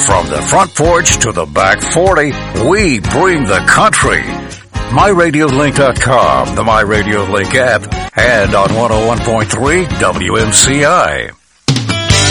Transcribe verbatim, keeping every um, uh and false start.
From the front porch to the back forty, we bring the country. my radio link dot com, the MyRadioLink app, and on one oh one point three W M C I.